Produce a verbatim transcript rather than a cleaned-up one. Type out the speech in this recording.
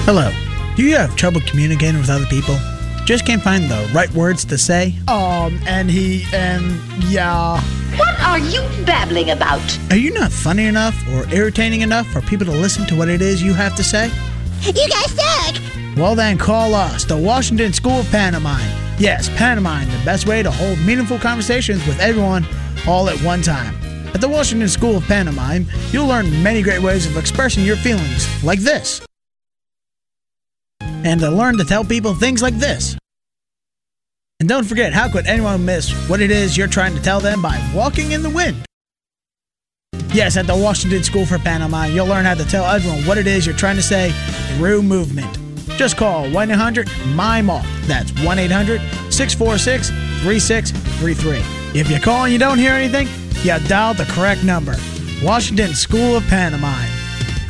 Hello. Do you have trouble communicating with other people? Just can't find the right words to say? Um, and he, and yeah. What are you babbling about? Are you not funny enough or irritating enough for people to listen to what it is you have to say? You guys suck! Well then, call us, the Washington School of Pantomime. Yes, pantomime, the best way to hold meaningful conversations with everyone all at one time. At the Washington School of Pantomime, you'll learn many great ways of expressing your feelings, like this. And to learn to tell people things like this. And don't forget, how could anyone miss what it is you're trying to tell them by walking in the wind? Yes, at the Washington School for Pantomime, you'll learn how to tell everyone what it is you're trying to say through movement. Just call one eight hundred mime off. That's one eight hundred six four six three six three three. If you call and you don't hear anything, you dialed the correct number. Washington School of Pantomime.